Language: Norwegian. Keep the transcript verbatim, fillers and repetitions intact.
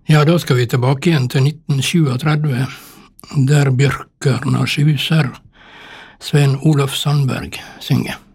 Ja, da skal vi tilbake igjen til nitten trettisju, der bjørkerne suser, Sven Olof Sandberg synger.